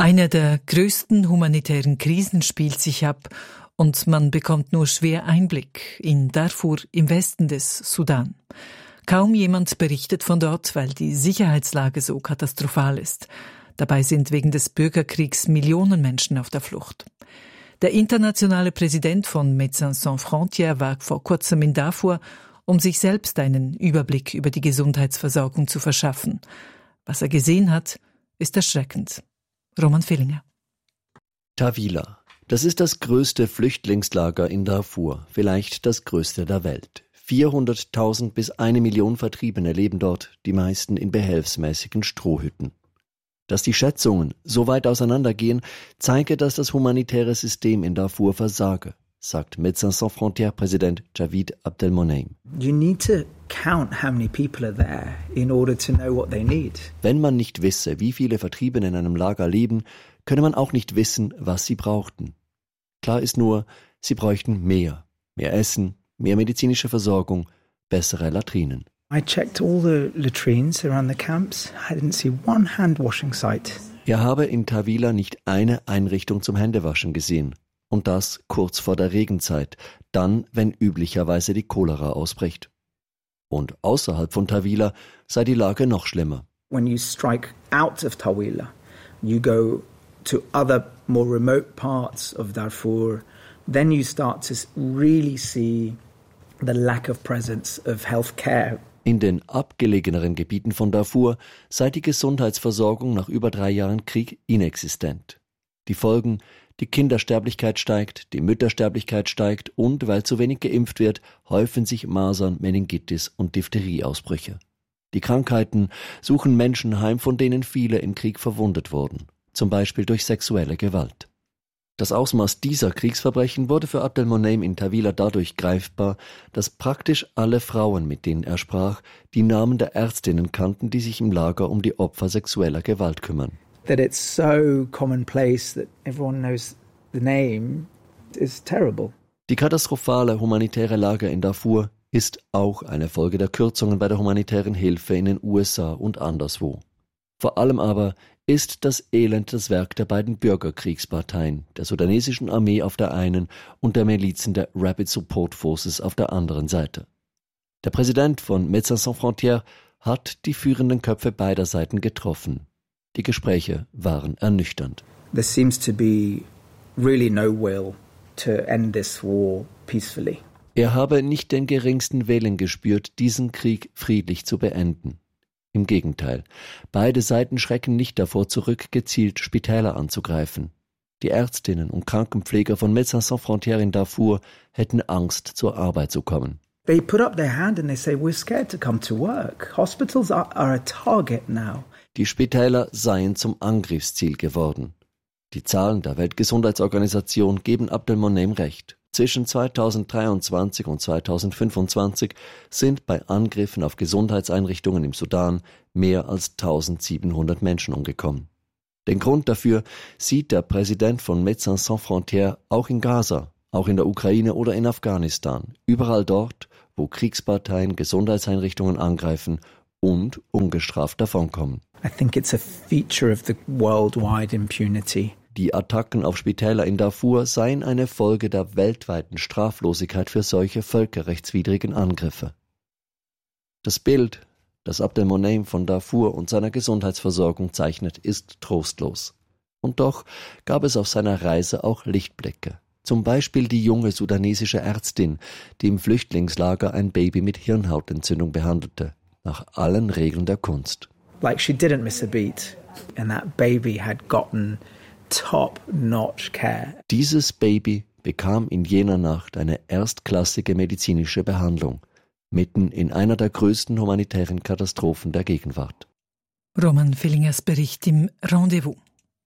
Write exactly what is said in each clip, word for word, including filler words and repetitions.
Eine der größten humanitären Krisen spielt sich ab und man bekommt nur schwer Einblick in Darfur im Westen des Sudan. Kaum jemand berichtet von dort, weil die Sicherheitslage so katastrophal ist. Dabei sind wegen des Bürgerkriegs Millionen Menschen auf der Flucht. Der internationale Präsident von Médecins Sans Frontières war vor kurzem in Darfur, um sich selbst einen Überblick über die Gesundheitsversorgung zu verschaffen. Was er gesehen hat, ist erschreckend. Roman Villinger. Tawila. Das ist das größte Flüchtlingslager in Darfur, vielleicht das größte der Welt. vierhunderttausend bis eine Million Vertriebene leben dort, die meisten in behelfsmäßigen Strohhütten. Dass die Schätzungen so weit auseinandergehen, zeige, dass das humanitäre System in Darfur versage, sagt Médecins Sans Frontières Präsident Javid Abdelmoneim. You need to count how many people are there in order to know what they need. Wenn man nicht wisse, wie viele Vertriebene in einem Lager leben, könne man auch nicht wissen, was sie brauchten. Klar ist nur, sie bräuchten mehr. Mehr Essen, mehr medizinische Versorgung, bessere Latrinen. I checked all the latrines around the camps. I didn't see one hand washing site. Er habe in Tawila nicht eine Einrichtung zum Händewaschen gesehen. Und das kurz vor der Regenzeit, dann, wenn üblicherweise die Cholera ausbricht. Und außerhalb von Tawila sei die Lage noch schlimmer. When you strike out of Tawila, you go to other more remote parts of Darfur, then you start to really see the lack of presence of health care. In den abgelegeneren Gebieten von Darfur sei die Gesundheitsversorgung nach über drei Jahren Krieg inexistent. Die Folgen: die Kindersterblichkeit steigt, die Müttersterblichkeit steigt und, weil zu wenig geimpft wird, häufen sich Masern, Meningitis und Diphtherie-Ausbrüche. Die Krankheiten suchen Menschen heim, von denen viele im Krieg verwundet wurden, zum Beispiel durch sexuelle Gewalt. Das Ausmaß dieser Kriegsverbrechen wurde für Abdelmoneim in Tawila dadurch greifbar, dass praktisch alle Frauen, mit denen er sprach, die Namen der Ärztinnen kannten, die sich im Lager um die Opfer sexueller Gewalt kümmern. That it's so commonplace that everyone knows the name is terrible. Die katastrophale humanitäre Lage in Darfur ist auch eine Folge der Kürzungen bei der humanitären Hilfe in den U S A und anderswo. Vor allem aber ist das Elend das Werk der beiden Bürgerkriegsparteien, der sudanesischen Armee auf der einen und der Milizen der Rapid Support Forces auf der anderen Seite. Der Präsident von Médecins Sans Frontières hat die führenden Köpfe beider Seiten getroffen. Die Gespräche waren ernüchternd. There seems to be really no will to end this war peacefully. Er habe nicht den geringsten Willen gespürt, diesen Krieg friedlich zu beenden. Im Gegenteil, beide Seiten schrecken nicht davor zurück, gezielt Spitäler anzugreifen. Die Ärztinnen und Krankenpfleger von Médecins Sans Frontières in Darfur hätten Angst, zur Arbeit zu kommen. They put up their hand and they say, we're scared to come to work. Hospitals are, are a target now. Die Spitäler seien zum Angriffsziel geworden. Die Zahlen der Weltgesundheitsorganisation geben Abdelmoneim recht. Zwischen zweitausenddreiundzwanzig und zweitausendfünfundzwanzig sind bei Angriffen auf Gesundheitseinrichtungen im Sudan mehr als eintausendsiebenhundert Menschen umgekommen. Den Grund dafür sieht der Präsident von Médecins Sans Frontières auch in Gaza, auch in der Ukraine oder in Afghanistan, überall dort, wo Kriegsparteien Gesundheitseinrichtungen angreifen und ungestraft davonkommen. I think it's a feature of the worldwide impunity. Die Attacken auf Spitäler in Darfur seien eine Folge der weltweiten Straflosigkeit für solche völkerrechtswidrigen Angriffe. Das Bild, das Abdelmoneim von Darfur und seiner Gesundheitsversorgung zeichnet, ist trostlos. Und doch gab es auf seiner Reise auch Lichtblicke. Zum Beispiel die junge sudanesische Ärztin, die im Flüchtlingslager ein Baby mit Hirnhautentzündung behandelte, nach allen Regeln der Kunst. Like she didn't miss a beat and that baby had gotten top-notch care. Dieses Baby bekam in jener Nacht eine erstklassige medizinische Behandlung, mitten in einer der größten humanitären Katastrophen der Gegenwart. Roman Villingers Bericht im Rendezvous.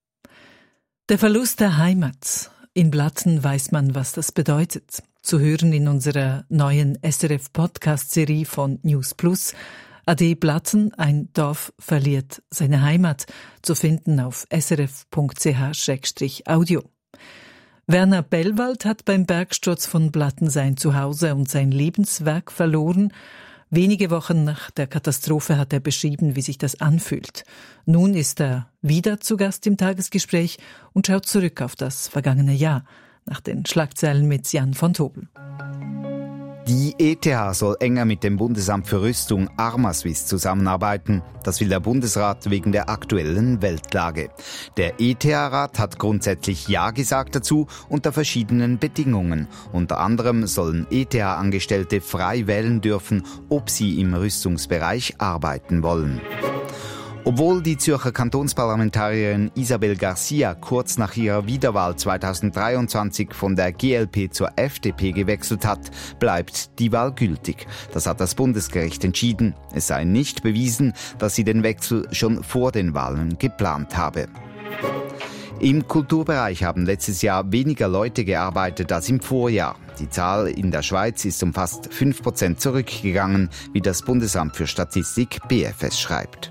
Der Verlust der Heimat. In Blatten weiß man, was das bedeutet. Zu hören in unserer neuen S R F-Podcast-Serie von News Plus. Ade Blatten, ein Dorf verliert seine Heimat, zu finden auf s r f punkt c h slash audio. Werner Bellwald hat beim Bergsturz von Blatten sein Zuhause und sein Lebenswerk verloren. Wenige Wochen nach der Katastrophe hat er beschrieben, wie sich das anfühlt. Nun ist er wieder zu Gast im Tagesgespräch und schaut zurück auf das vergangene Jahr, nach den Schlagzeilen mit Jan von Tobel. Die E T H soll enger mit dem Bundesamt für Rüstung Armaswiss zusammenarbeiten. Das will der Bundesrat wegen der aktuellen Weltlage. Der E T H-Rat hat grundsätzlich Ja gesagt dazu, unter verschiedenen Bedingungen. Unter anderem sollen E T H-Angestellte frei wählen dürfen, ob sie im Rüstungsbereich arbeiten wollen. Obwohl die Zürcher Kantonsparlamentarierin Isabel Garcia kurz nach ihrer Wiederwahl zweitausenddreiundzwanzig von der G L P zur F D P gewechselt hat, bleibt die Wahl gültig. Das hat das Bundesgericht entschieden. Es sei nicht bewiesen, dass sie den Wechsel schon vor den Wahlen geplant habe. Im Kulturbereich haben letztes Jahr weniger Leute gearbeitet als im Vorjahr. Die Zahl in der Schweiz ist um fast fünf Prozent zurückgegangen, wie das Bundesamt für Statistik B F S schreibt.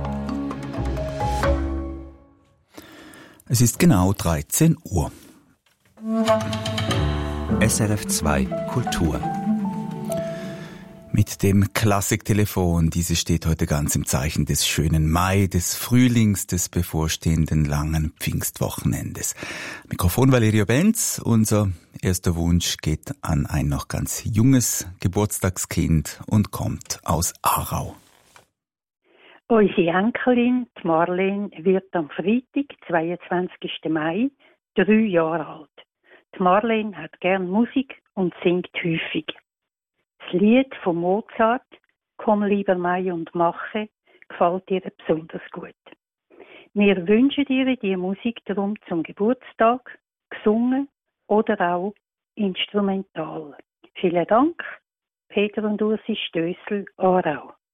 Es ist genau dreizehn Uhr. S R F zwei Kultur. Mit dem Klassiktelefon. Dieses steht heute ganz im Zeichen des schönen Mai, des Frühlings, des bevorstehenden langen Pfingstwochenendes. Mikrofon Valerio Benz. Unser erster Wunsch geht an ein noch ganz junges Geburtstagskind und kommt aus Aarau. Unsere Enkelin, die Marlene, wird am Freitag, zweiundzwanzigsten Mai, drei Jahre alt. Die Marlene hat gern Musik und singt häufig. Das Lied von Mozart, «Komm lieber Mai und mache», gefällt ihr besonders gut. Wir wünschen ihr die Musik darum zum Geburtstag, gesungen oder auch instrumental. Vielen Dank, Peter und Ursi Stössel, Aarau.